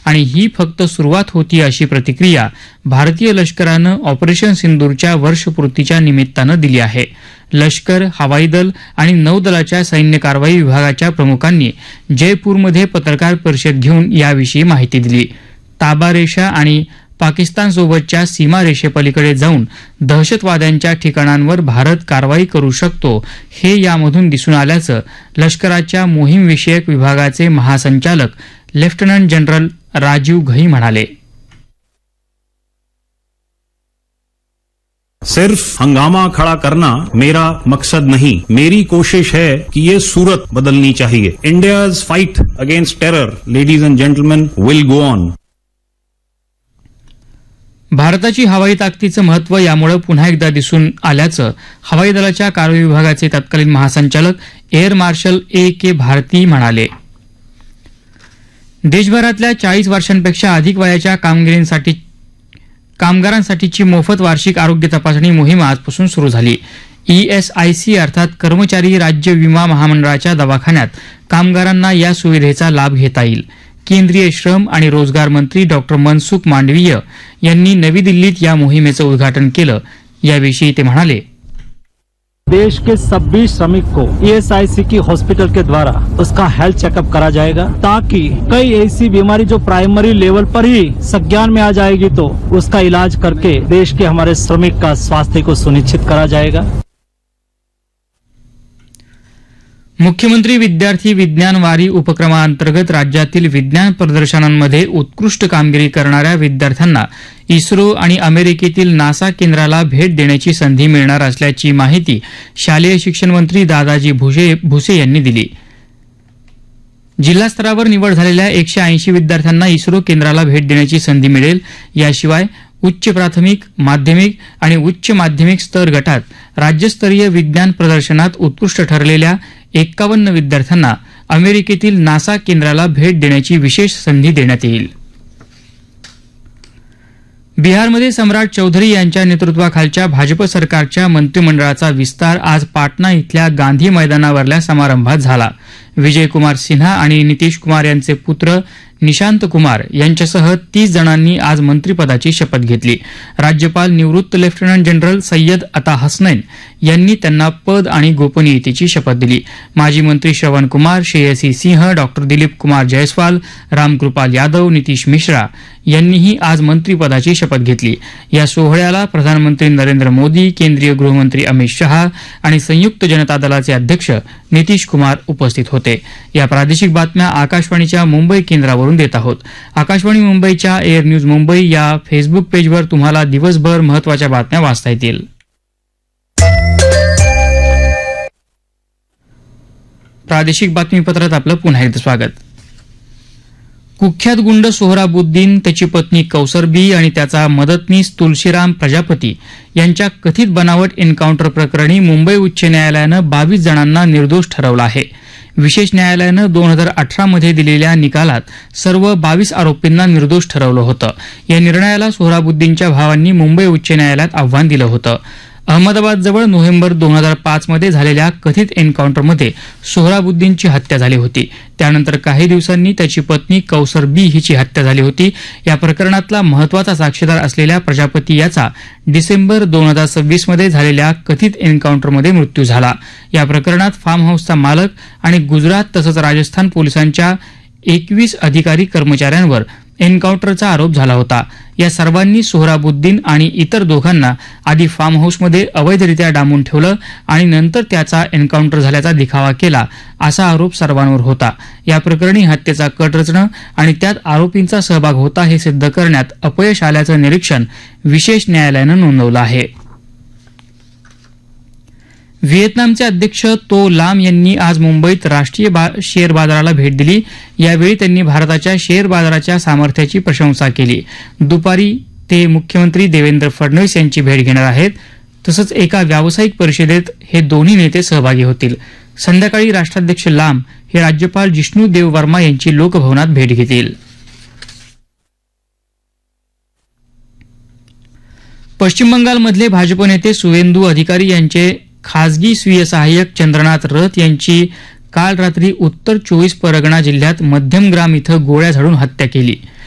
आणि ही फक्त सुरुवात होती अशी प्रतिक्रिया भारतीय लष्करानं ऑपरेशन सिंदूरच्या वर्षपूर्तीच्या निमित्तानं दिली आहे. लष्कर, हवाई दल आणि नौदलाच्या सैन्य कारवाई विभागाच्या प्रमुखांनी जयपूरमध्ये पत्रकार परिषद घेऊन याविषयी माहिती दिली. ताबा रेषा आणि पाकिस्तानसोबतच्या सीमारेषेपलीकडे जाऊन दहशतवाद्यांच्या ठिकाणांवर भारत कारवाई करू शकतो हे यामधून दिसून आल्याचं लष्कराच्या मोहीमविषयक विभागाचे महासंचालक लेफ्टनंट जनरल राजीव घई म्हणाले. सिर्फ हंगामा खड़ा करना मेरा मकसद नहीं. मेरी कोशिश है कि ये सूरत बदलनी चाहिए. India's fight against terror, ladies end gentleman, will go on. भारताची हवाई ताकदीचं महत्व यामुळे पुन्हा एकदा दिसून आल्याचं हवाई दलाच्या कारवाई विभागाचे तत्कालीन महासंचालक एअर मार्शल A.K. भारती म्हणाले. देशभरातल्या 40 वर्षांपेक्षा अधिक वयाच्या कामगारांसाठीची मोफत वार्षिक आरोग्य तपासणी मोहीम आजपासून सुरू झाली. ESIC अर्थात कर्मचारी राज्य विमा महामंडळाच्या दवाखान्यात कामगारांना या सुविधेचा लाभ घेता येईल. केंद्रीय श्रम आणि रोजगार मंत्री डॉ. मनसुख मांडवीय यांनी नवी दिल्लीत या मोहिमेचं उद्घाटन केलं. याविषयी ते म्हणाले. देश के सभी श्रमिक को ESIC की हॉस्पिटल के द्वारा उसका हेल्थ चेकअप करा जाएगा, ताकि कई ऐसी बीमारी जो प्राइमरी लेवल पर ही संज्ञान में आ जाएगी तो उसका इलाज करके देश के हमारे श्रमिक का स्वास्थ्य को सुनिश्चित करा जाएगा. मुख्यमंत्री विद्यार्थी विज्ञान वारी उपक्रमाअंतर्गत राज्यातील विज्ञान प्रदर्शनांमध्ये उत्कृष्ट कामगिरी करणाऱ्या विद्यार्थ्यांना इस्रो आणि अमेरिकेतील नासा केंद्राला भेट देण्याची संधी मिळणार असल्याची माहिती शालेय शिक्षण मंत्री दादाजी भुसे यांनी दिली. जिल्हास्तरावर निवड झालेल्या 180 विद्यार्थ्यांना इस्रो केंद्राला भेट देण्याची संधी मिळेल. याशिवाय उच्च प्राथमिक, माध्यमिक आणि उच्च माध्यमिक स्तर गटात राज्यस्तरीय विज्ञान प्रदर्शनात उत्कृष्ट ठरलेल्या 51 विद्यार्थ्यांना अमेरिकेतील नासा केंद्राला भेट देण्याची विशेष संधी देण्यात येईल. बिहारमध्ये सम्राट चौधरी यांच्या नेतृत्वाखालच्या भाजप सरकारच्या मंत्रिमंडळाचा विस्तार आज पाटणा इथल्या गांधी मैदानावरल्या समारंभात झाला. विजयकुमार सिन्हा आणि नितीश कुमार यांचे पुत्र निशांत कुमार यांच्यासह 30 जणांनी आज मंत्रिपदाची शपथ घेतली. राज्यपाल निवृत्त लेफ्टनंट जनरल सय्यद अता हसनैन यांनी त्यांना पद आणि गोपनीयतेची शपथ दिली. माजी मंत्री श्रवण कुमार, श्रेयसी सिंह, डॉ. दिलीप कुमार जयस्वाल, रामकृपाल यादव, नितीश मिश्रा यांनीही आज मंत्रिपदाची शपथ घेतली. या सोहळ्याला प्रधानमंत्री नरेंद्र मोदी, केंद्रीय गृहमंत्री अमित शहा आणि संयुक्त जनता दलाचे अध्यक्ष नितीश कुमार उपस्थित होते. या प्रादेशिक बातम्या आकाशवाणीच्या मुंबई केंद्रावरून देत आहोत. आकाशवाणी मुंबईच्या एअर न्यूज मुंबई या फेसबुक पेजवर तुम्हाला दिवसभर महत्वाच्या बातम्या वाचता येतील. प्रादेशिक बातमीपत्रात आपलं पुन्हा एकदा स्वागत. कुख्यात गुंड सोहराबुद्दीन, त्याची पत्नी कौसर बी आणि त्याचा मदतनीस तुलशीराम प्रजापती यांच्या कथित बनावट एन्काउंटर प्रकरणी मुंबई उच्च न्यायालयानं 22 जणांना निर्दोष ठरवलं आहे. विशेष न्यायालयानं 2018 मध्ये दिलेल्या निकालात सर्व 22 आरोपींना निर्दोष ठरवलं होतं. या निर्णयाला सोहराबुद्दीनच्या भावांनी मुंबई उच्च न्यायालयात आव्हान दिलं होतं. अहमदाबादजवळ नोव्हेंबर 2005 मध्ये झालेल्या कथित एन्काउंटरमध्ये सोहराबुद्दीनची हत्या झाली होती. त्यानंतर काही दिवसांनी त्याची पत्नी कौसर बी हिची हत्या झाली होती. या प्रकरणातला महत्वाचा साक्षीदार असलेल्या प्रजापती याचा डिसेंबर 2026 मध्ये झालेल्या कथित एन्काउंटरमध्ये मृत्यू झाला. या प्रकरणात फार्म हाऊसचा मालक आणि गुजरात तसंच राजस्थान पोलिसांच्या 21 अधिकारी कर्मचाऱ्यांवर एन्काउंटरचा आरोप झाला होता. या सर्वांनी सोहराबुद्दीन आणि इतर दोघांना आधी फार्म हाऊसमध्ये अवैधरित्या डांबून ठेवलं आणि नंतर त्याचा एन्काउंटर झाल्याचा दिखावा केला, असा आरोप सर्वांवर होता. या प्रकरणी हत्येचा कट रचणं आणि त्यात आरोपींचा सहभाग होता हे सिद्ध करण्यात अपयश आल्याचं निरीक्षण विशेष न्यायालयानं नोंदवलं आहे. व्हिएतनामचे अध्यक्ष तो लाम यांनी आज मुंबईत राष्ट्रीय शेअर बाजाराला भेट दिली. यावेळी त्यांनी भारताच्या शेअर बाजाराच्या सामर्थ्याची प्रशंसा केली. दुपारी ते मुख्यमंत्री देवेंद्र फडणवीस यांची भेट घेणार आहेत. तसंच एका व्यावसायिक परिषदेत हे दोन्ही नेते सहभागी होतील. संध्याकाळी राष्ट्राध्यक्ष लाम हे राज्यपाल जिष्णू देव वर्मा यांची लोकभवनात भेट घेतील. पश्चिम बंगालमधले भाजप नेते सुवेंदू अधिकारी यांचे खासगी स्वीय सहाय्यक चंद्रनाथ रथ यांची काल रात्री उत्तर 24 परगणा जिल्ह्यात मध्यमग्राम इथं गोळ्या झाडून हत्या केली.